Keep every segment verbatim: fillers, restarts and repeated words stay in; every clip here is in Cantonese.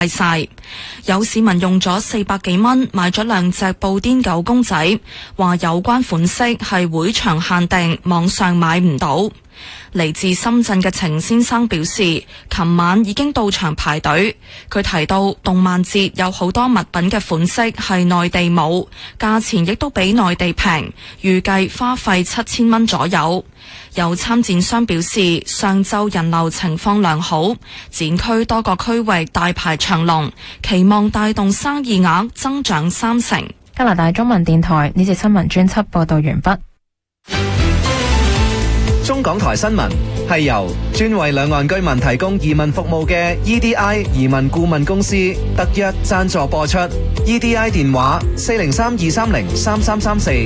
晒。有市民用咗四百幾蚊買咗兩隻布甸狗公仔，話有關款式係會場限定，網上買唔到。嚟自深圳嘅程先生表示，琴晚已經到場排隊。佢提到動漫節有好多物品嘅款式係內地冇，價錢亦都比內地平，預計花費七千蚊左右。有參展商表示，上晝人流情況良好，展區多個區域大排長龍，期望帶動生意額增長三成。 加拿大中文電台呢節新聞專輯報道完畢。 中港台新聞係由專為兩岸居民提供移民服務嘅 E D I 移民顧問公司特約贊助播出。E D I 電話四零三二三零三三三四。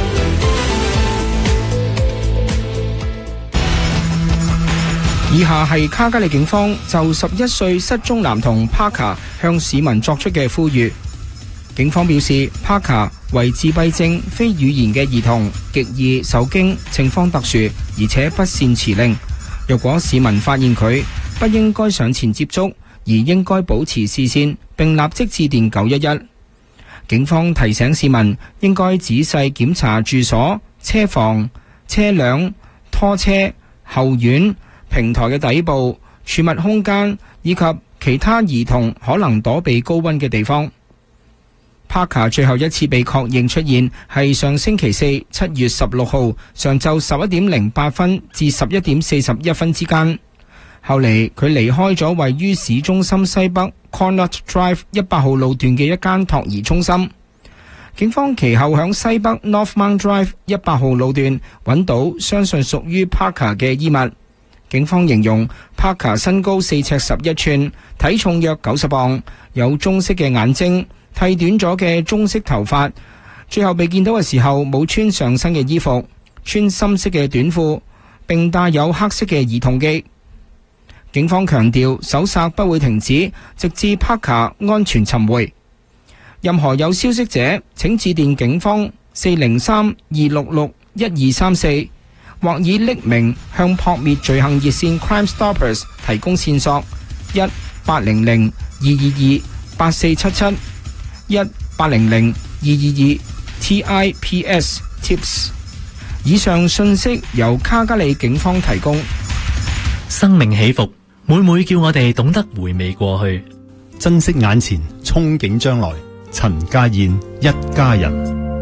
以下係卡加利警方就十一歲失蹤男童 Parker 向市民作出嘅呼籲。警方表示 Parker 為自閉症非語言嘅兒童，極易受驚，情況特殊，而且不善辭令。若果市民發現佢，不應該上前接觸，而應該保持視線，並立即致電九一一。警方提醒市民應該仔細檢查住所、車房、車輛、拖車、後院、平台嘅底部、儲物空間以及其他兒童可能躲避高溫嘅地方。Parker 最後一次被確認出現係上星期四七月十六號上晝十一點零八分至十一點四十一分之間。後嚟佢離開咗位於市中心西北 Connaught Drive 一百號路段嘅一間托兒中心。警方其後響西北 Northmount Drive 一百號路段揾到相信屬於 Parker 嘅衣物。警方形容 Parker 身高四尺十一寸，體重約九十磅，有棕色嘅眼睛，剃短咗嘅棕色頭髮。最後被見到嘅時候冇穿上身嘅衣服，穿深色嘅短褲，並帶有黑色嘅兒童機。警方強調搜索不會停止，直至 Parker 安全尋回。任何有消息者請致電警方四零三二六六一二三四，或以匿名向撲滅罪行熱線 Crime Stoppers 提供線索，一八零零二二二八四七七，一八零零二二二 T I P S Tips。 以上信息由卡加利警方提供。 生命起伏，每每叫我哋懂得回味過去， 珍惜眼前，憧憬將來。陳家燕一家人。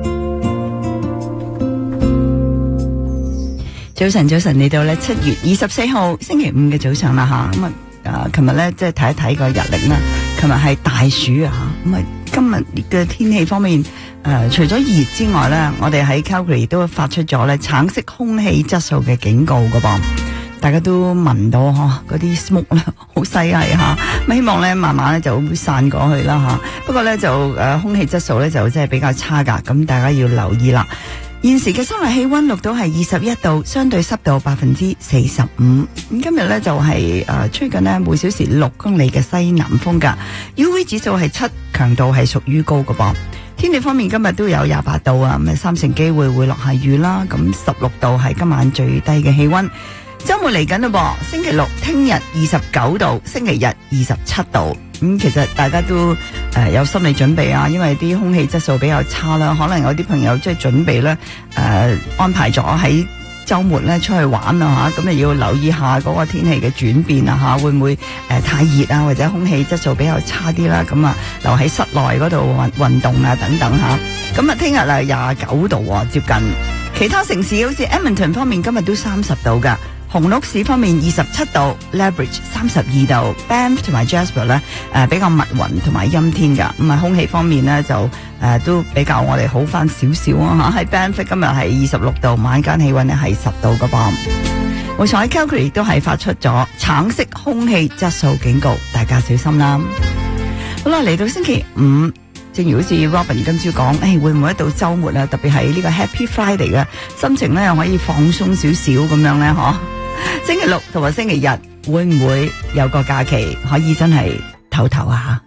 早晨，早晨，嚟到咧七月二十四號星期五嘅早上啦吓，咁啊，誒，琴日咧即係睇一睇個日曆啦，琴日係大暑啊，咁啊，今日嘅天氣方面，誒、呃，除咗熱之外咧，我哋喺 Calgary 都發出咗咧橙色空氣質素嘅警告噶噃。大家都聞到嗬嗰啲 smoke 咧，好犀利吓，咁希望咧慢慢咧就會散過去啦吓。不過咧就誒、呃、空氣質素咧就真係比較差噶，咁大家要留意啦。現時嘅室內氣溫錄到係二十一度，相對濕度百分之四十五。咁今日咧就係、是、誒、呃、吹緊咧每小時六公里嘅西南風噶 ，U V 指數係七，強度係屬於高嘅噃。天氣方面今日都有廿八度啊，咁三成機會會落下雨啦。咁十六度係今晚最低嘅氣溫。周末嚟緊嘞噃，星期六聽日二十九度，星期日二十七度。咁、嗯、其實大家都誒、呃、有心理準備啊，因為啲空氣質素比較差啦，可能有啲朋友即係準備咧誒、呃、安排咗喺周末咧出去玩啊吓，咁你要留意下嗰個天氣嘅轉變啊吓，會唔會誒、呃、太熱啊，或者空氣質素比較差啲啦？咁啊留喺室內嗰度運運動啊等等吓。咁啊聽日啊廿九度啊，接近其他城市好似 Edmonton 方面今日都三十度噶。紅鹿市方面二十七度 ，Lethbridge 三十二度 ，Banff 同埋 Jasper 咧誒比較密雲同埋陰天噶，咁啊空氣方面咧就誒、呃、都比較我哋好翻少少啊吓。喺 Banff 今日係二十六度，晚間氣溫咧係十度噶噃。冇錯，喺 Calgary 都係發出咗橙色空氣質素警告，大家小心啦。好啦，嚟到星期五。正如好似 Robin 今朝講，誒、哎、會唔會一到週末啊？特別係呢個 Happy Friday 嘅心情咧，又可以放鬆少少咁樣咧，嗬？星期六同埋星期日會唔會有個假期可以真係唞唞啊？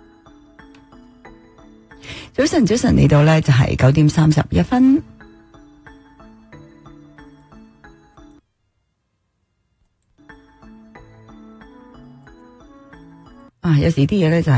早晨，早晨嚟到咧就係九點三十一分。 啊，有時啲嘢咧就係